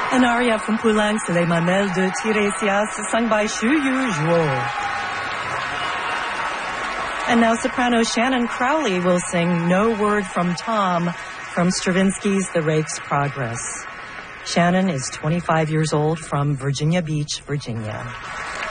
An aria from Poulenc, Les Mamelles de Tiresias, sung by Xu Yuzhuo. And now soprano Shannon Crowley will sing No Word from Tom from Stravinsky's The Rake's Progress. Shannon is 25 years old from Virginia Beach, Virginia.